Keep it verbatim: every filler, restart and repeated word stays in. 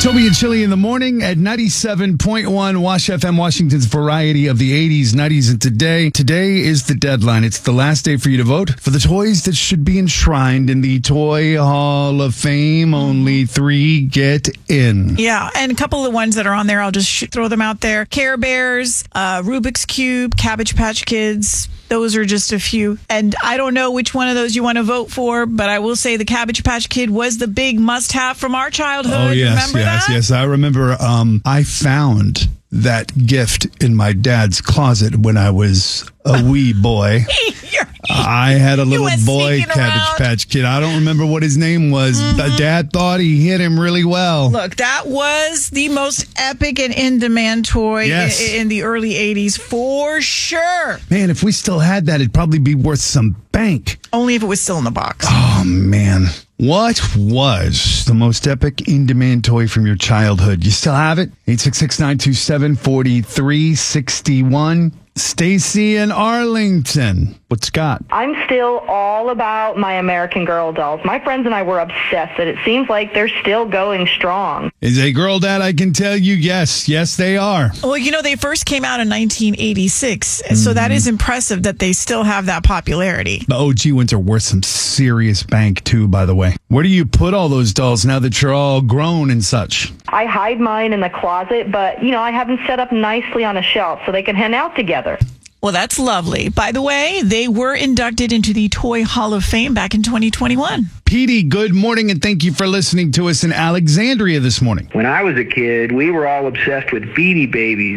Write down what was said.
Toby and Chili in the morning at ninety-seven point one Wash F M, Washington's variety of the eighties, nineties, and today. Today is the deadline. It's the last day for you to vote for the toys that should be enshrined in the Toy Hall of Fame. Only three get in. Yeah, and a couple of the ones that are on there, I'll just sh- throw them out there. Care Bears, uh, Rubik's Cube, Cabbage Patch Kids. Those are just a few. And I don't know which one of those you want to vote for, but I will say the Cabbage Patch Kid was the big must-have from our childhood. Oh, yes, Remember yes, that? yes. I remember um, I found that gift in my dad's closet when I was a wee boy. I had a little boy Cabbage around. Patch Kid. I don't remember what his name was. Mm-hmm. Dad thought he hit him really well. Look, that was the most epic and in-demand toy yes. in, in the early eighties, for sure. Man, if we still had that, it'd probably be worth some bank. Only if it was still in the box. Oh, man. What was the most epic in-demand toy from your childhood? You still have it? eight six six, nine two seven, four three six one. Stacy in Arlington. What's got? I'm still all about my American Girl dolls. My friends and I were obsessed, and it seems like they're still going strong. Is a girl dad, I can tell you, yes. Yes, they are. Well, you know, they first came out in nineteen eighty-six, mm-hmm. so that is impressive that they still have that popularity. The O G ones are worth some serious bank, too, by the way. Where do you put all those dolls now that you're all grown and such? I hide mine in the closet, but, you know, I have them set up nicely on a shelf so they can hang out together. Well, that's lovely. By the way, they were inducted into the Toy Hall of Fame back in twenty twenty-one. Petey, good morning, and thank you for listening to us in Alexandria this morning. When I was a kid, we were all obsessed with Beanie Babies.